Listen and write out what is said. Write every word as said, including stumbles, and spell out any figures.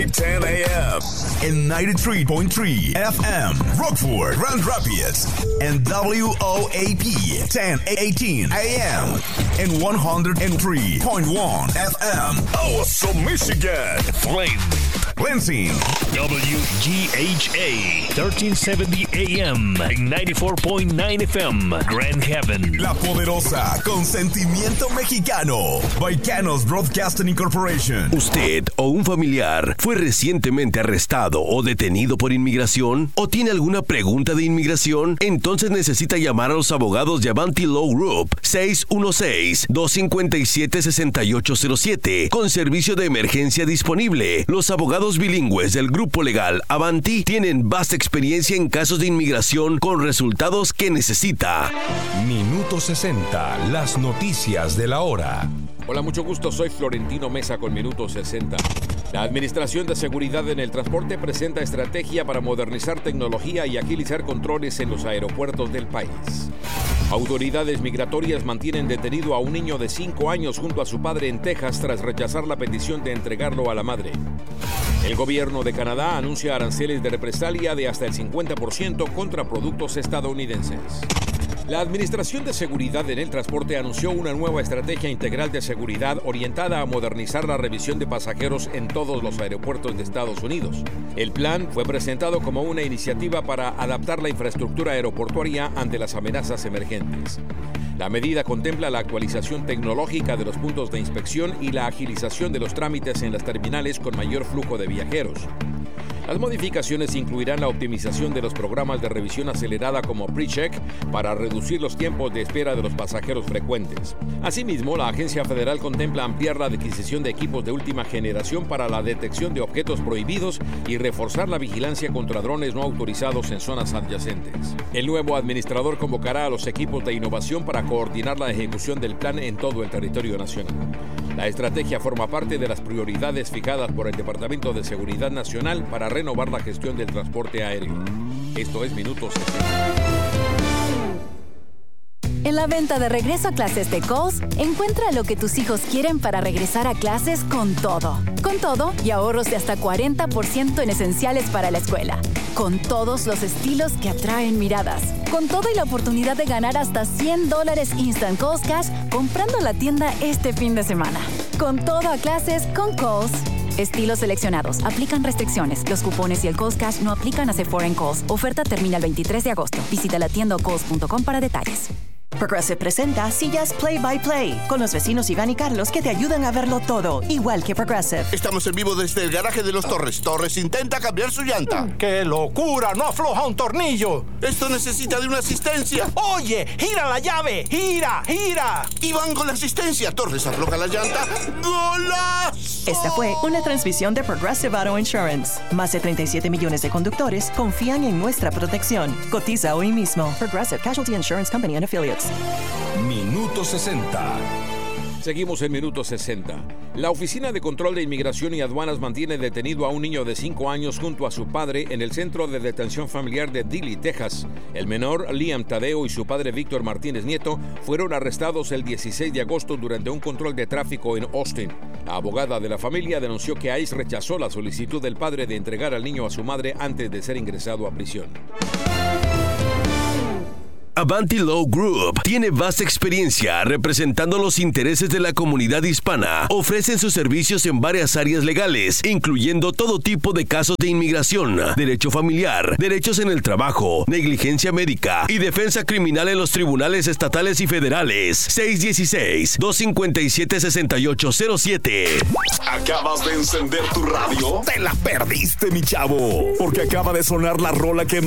ten a.m. in ninety-three point three F M, Rockford, Grand Rapids, and W O A P ten eighteen A M in one oh three point one F M, Awesome, Michigan, Flint, Lansing, W G H A thirteen seventy A M en ninety-four point nine F M, Grand Haven. La poderosa, con sentimiento mexicano, Baicanos Broadcasting Incorporation. ¿Usted o un familiar fue recientemente arrestado o detenido por inmigración? ¿O tiene alguna pregunta de inmigración? Entonces necesita llamar a los abogados de Avanti Law Group seis uno seis, dos cinco siete, seis ocho cero siete con servicio de emergencia disponible. Los abogados bilingües del grupo legal Avanti tienen vasta experiencia en casos de inmigración con resultados que necesita. Minuto sesenta, las noticias de la hora. Hola, mucho gusto, soy Florentino Mesa con Minuto sesenta. La Administración de Seguridad en el Transporte presenta estrategia para modernizar tecnología y agilizar controles en los aeropuertos del país. Autoridades migratorias mantienen detenido a un niño de cinco años junto a su padre en Texas tras rechazar la petición de entregarlo a la madre. El gobierno de Canadá anuncia aranceles de represalia de hasta el cincuenta por ciento contra productos estadounidenses. La Administración de Seguridad en el Transporte anunció una nueva estrategia integral de seguridad orientada a modernizar la revisión de pasajeros en todos los aeropuertos de Estados Unidos. El plan fue presentado como una iniciativa para adaptar la infraestructura aeroportuaria ante las amenazas emergentes. La medida contempla la actualización tecnológica de los puntos de inspección y la agilización de los trámites en las terminales con mayor flujo de viajeros. Las modificaciones incluirán la optimización de los programas de revisión acelerada como PreCheck para reducir los tiempos de espera de los pasajeros frecuentes. Asimismo, la agencia federal contempla ampliar la adquisición de equipos de última generación para la detección de objetos prohibidos y reforzar la vigilancia contra drones no autorizados en zonas adyacentes. El nuevo administrador convocará a los equipos de innovación para coordinar la ejecución del plan en todo el territorio nacional. La estrategia forma parte de las prioridades fijadas por el Departamento de Seguridad Nacional para renovar la gestión del transporte aéreo. Esto es Minuto sesenta. En la venta de regreso a clases de Kohl's, encuentra lo que tus hijos quieren para regresar a clases con todo. Con todo y ahorros de hasta cuarenta por ciento en esenciales para la escuela. Con todos los estilos que atraen miradas. Con todo y la oportunidad de ganar hasta cien dólares Instant Kohl's Cash comprando en la tienda este fin de semana. Con todo a clases con Kohl's. Estilos seleccionados. Aplican restricciones. Los cupones y el Kohl's Cash no aplican a Sephora en Kohl's. Oferta termina el veintitrés de agosto. Visita la tienda o kohls punto com para detalles. Progressive presenta Sillas Play by Play con los vecinos Iván y Carlos que te ayudan a verlo todo, igual que Progressive. Estamos en vivo desde el garaje de los Torres. Torres intenta cambiar su llanta. ¡Qué locura! ¡No afloja un tornillo! Esto necesita de una asistencia. ¡Oye! ¡Gira la llave! ¡Gira! ¡Gira! Iván con la asistencia. Torres afloja la llanta. ¡Golazo! Esta fue una transmisión de Progressive Auto Insurance. Más de treinta y siete millones de conductores confían en nuestra protección. Cotiza hoy mismo. Progressive Casualty Insurance Company and Affiliates. Minuto sesenta. Seguimos en Minuto sesenta. La Oficina de Control de Inmigración y Aduanas mantiene detenido a un niño de cinco años junto a su padre en el Centro de Detención Familiar de Dilley, Texas. El menor, Liam Tadeo, y su padre, Víctor Martínez Nieto, fueron arrestados el dieciséis de agosto durante un control de tráfico en Austin. La abogada de la familia denunció que ICE rechazó la solicitud del padre de entregar al niño a su madre antes de ser ingresado a prisión. Avanti Law Group tiene vasta experiencia representando los intereses de la comunidad hispana. Ofrecen sus servicios en varias áreas legales, incluyendo todo tipo de casos de inmigración, derecho familiar, derechos en el trabajo, negligencia médica y defensa criminal en los tribunales estatales y federales. seis uno seis, dos cinco siete, seis ocho cero siete. ¿Acabas de encender tu radio? Te la perdiste, mi chavo, porque acaba de sonar la rola que